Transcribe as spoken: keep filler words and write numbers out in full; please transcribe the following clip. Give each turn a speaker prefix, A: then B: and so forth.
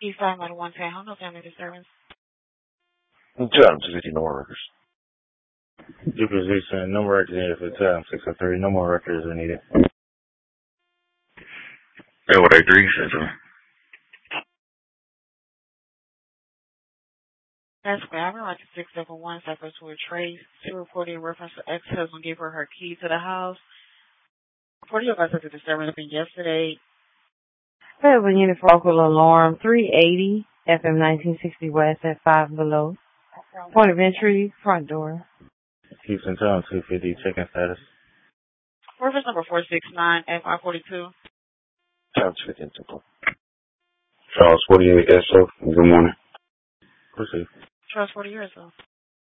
A: East Side Motor one ten, home, no family disturbance.
B: two fifty, no more records.
C: Due position, no more records needed for the time, six oh three, no more records are needed.
B: Yeah, what I three, Central.
A: That's where I've been like six seven one, suffered to a trace. She reported in reference to ex-husband gave her her key to the house. Reported about such a disturbance happened yesterday.
D: There's a unit focal alarm, three eighty, F M nineteen sixty West at five below. Point of entry, front door.
C: Houston Town, two fifty, check-in status.
A: Reference number four six nine F I forty-two.
B: Town two fifty, Temple. Charles forty-eight, S O, good morning.
C: Proceed.
A: Charles forty years old.